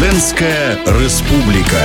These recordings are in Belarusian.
Прэзідэнцкая рэспубліка.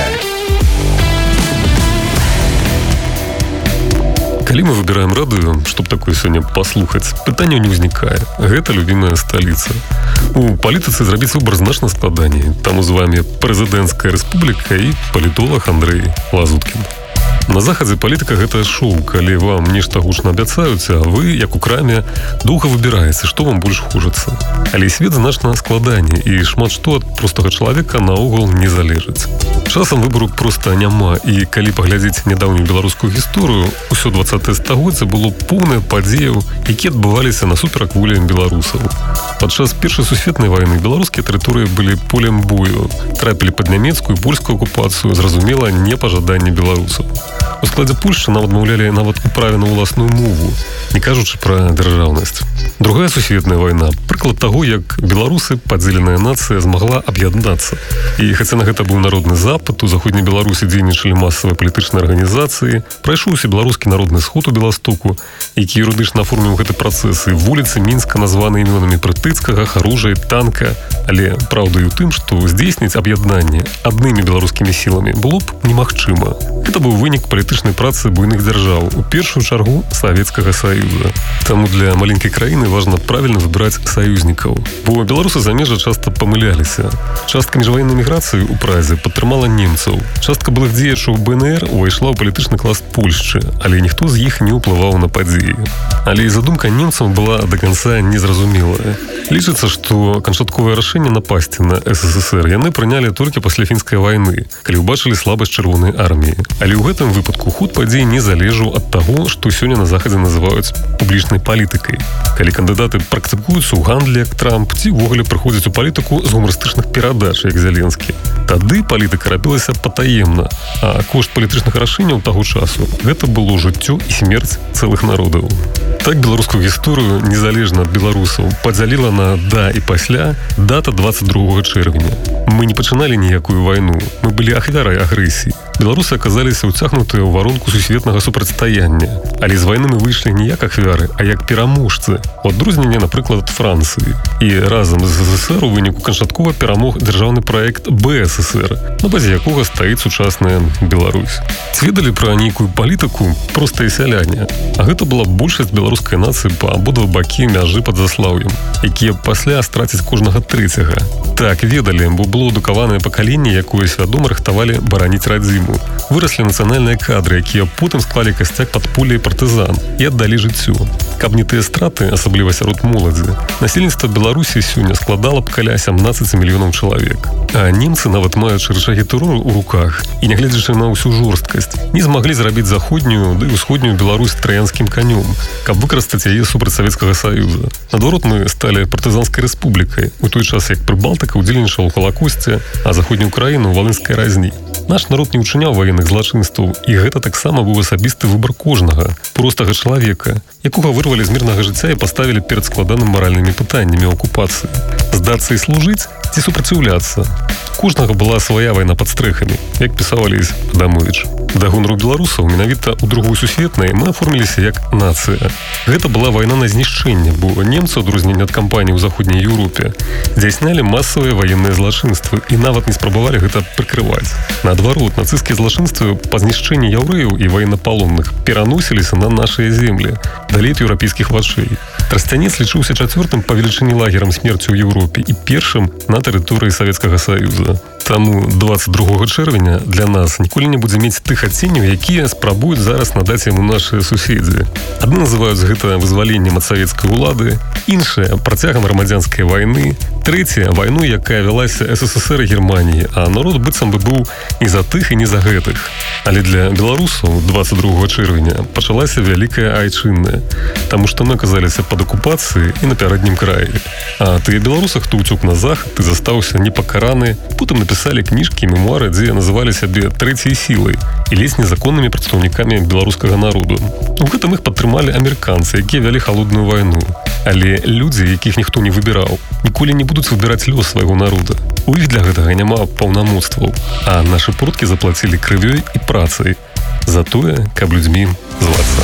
Калі мы выбираем радыё, чтоб такое сёння паслухаць, пытанняў не ўзнікае. Гэта любімая сталіца. У палітыцы зрабіць выбар значна складаней. Таму з вами Прэзідэнцкая рэспубліка і палітолог Андрэй Лазуткін. На захадзе палітыка гэта шоу, калі вам нешта гучна абяцаюць, а вы, як у краме, доўга выбіраеце, што вам больш хочацца. Але свет значна складаней, і шмат што ад простага чалавека наогул не залежыць. Часам выбару проста няма, і калі паглядзець нядаўнюю беларускую гісторыю, усё 20-е стагоддзе было поўнае падзеяў, якія адбываліся насуперак волі беларусаў. Падчас Першай сусветнай вайны беларускія тэрыторыі былі полем бою, трапілі пад нямецкую і польскую акупацыю, зразумела, не па жаданні беларусаў. У складзе Польшчы нам адмаўлялі нават у праве на ўласную мову, не кажучы пра дзяржаўнасць. Другая сусветная вайна – прыклад таго, як беларусы, падзеленая нацыя, змагла аб'яднацца. І хаця на гэта быў народны запад, у заходняй Беларусі дзейнічалі масавыя палітычныя арганізацыі, прайшоў усебеларускі народны сход у Беластоку, які юрыдычна аформіў гэты працэс, і вуліцы Мінска названы імёнамі Прытыцкага, Харужа і Танка. Але праўда і ў тым, што здзейсніць аб'яднанне аднымі беларускімі сіламі было б немагчыма. Гэта быў вынік палітычнай працы буйных дзяржаў, у першую чаргу Савецкага Саюза. Таму для маленькай краіны важна правільна выбіраць саюзнікаў. Бо беларусы замежжа часта памыляліся. Частка міжваеннай міграцыі ў Празе падтрымала немцаў. Частка былых дзеячаў БНР увайшла ў палітычны клас Польшчы, але ніхто з іх не ўплываў на падзеі. Але і задумка немцаў была да канца незразумелая. Лічыцца, што канчатковае рашэнне напасці на СССР яны прынялі толькі пасля фінскай вайны, калі ўбачылі слабасць чырвонай арміі. Але ў гэтым выпадку ход падзей не залежаў ад таго, што сёння на захадзе называюць публічнай палітыкай. Калі кандыдаты практыкуюцца ў гандлі, як Трамп, ці ўвогуле прыходзяць у палітыку з гумарыстычных перадач, як Зеленскі. Тады палітыка рабілася патаемна, а кошт палітычных рашэнняў таго часу – гэта было жыццё і смерць цэлых народаў. Так беларускую гісторыю, незалежна ад беларусаў, падзяліла на да і пасля дата 22 чэрвеня. Мы не пачыналі ніякую вайну, мы былі ахвярай агрэсіі. Беларусы аказаліся ўцягнутыя ў варонку сусветнага супрацьстаяння. Але з вайны мы выйшлі не як ахвяры, а як пераможцы. У адрозненне, напрыклад, ад Францыі. І разам з ЗСР у выніку канчаткова перамог дзяржаўны праект БССР, на базе якога стаіць сучасная Беларусь. Сведалі пра нейкую палітыку простыя сяляне. А гэта была большасць беларускай нацыі па абодва бакі мяжы пад Заслаўем, якія пасля страцяць кожнага трэцяга. Так, ведалі, бо было адукаванае пакаленне, якое свядома рыхтавалі бараніць радзіму. Выраслі нацыянальныя кадры, якія потым склалі касцяк падполля і партызан і аддалі жыццё. Каб не тыя страты, асабліва сярод моладзі, насельніцтва Беларусі сёння складала б каля 17 мільёнаў чалавек. А немцы, нават маючы рычагі тэрору ў руках і нягледзячы на ўсю жорсткасць, не змаглі зрабіць заходнюю ды ўсходнюю Беларусь траянскім канём, каб выкарыстаць яе супраць Савецкага Саюза. Наадварот, мы сталі партызанскай рэспублікай, у той час як Прыбалтыка ўдзельнічала ў Халакосце, а заходнюю краіну ў валынскай разні. Наш народ не ўчыняў ваенных злачынстваў, і гэта таксама быў асабісты выбар кожнага, простага чалавека, якога вырвалі з мірнага жыцця і паставілі перад складаным маральнымі пытаннямі акупацыі. Здацца і служыць ці супраціўляцца. Кожнага была свая вайна пад стрэхамі, як пісаў Алесь Адамовіч. Да гонару беларусаў менавіта ў другой сусветнай мы аформіліся як нацыя. Гэта была вайна на знішчэнне, бо немцы, адрозненне ад кампаніі ў заходняй Еўропе, здзяйснялі масавыя ваенныя злачынствы і нават не спрабавалі гэта прыкрываць. Наадварот, нацысцкія злачынствы па знішчэнні яўрэяў і ваеннапалонных пераносіліся на нашыя землі, далей ад еўрапейскіх вачэй. Трасцянец лічыўся чацвёртым па велічыні лагерам смерці ў Еўропе і першым на тэрыторыі Савецкага Саюза. Таму 22 чэрвеня для нас ніколі не будзе мець тых адценняў, якія спрабуюць зараз надаць яму нашыя суседзі. Адны называюць гэта вызваленнем ад савецкай улады, іншыя працягам грамадзянскай вайны, трэцяя вайну, якая вялася СССР і Германіі, а народ быццам бы быў і за тых, і не за гэтых. Але для беларусаў 22 чэрвеня пачалася вялікая айчынная, таму што мы аказаліся пад акупацыяй і на пярэднім краі. А тыя беларусы, хто ўцёк на захад і застаўся непакараны, потым напісалі кніжкі і мемуары, дзе называлі сябе трэцяй сілай і ледзь незаконнымі прадстаўнікамі беларускага народу. У гэтым іх падтрымалі амерыканцы, якія вялі халодную вайну. Але людзі, якіх ніхто не выбіраў, ніколі не будуць выбіраць лёс свайго народа. У іх для гэтага няма паўнамоцтваў, а нашы продкі заплацілі крывёй і працай за тое, каб людзьмі звацца.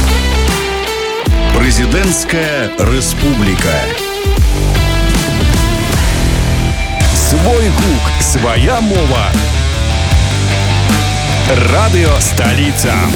Прэзідэнцкая рэспубліка. Свой гук Свая мова. Радыё Сталіца.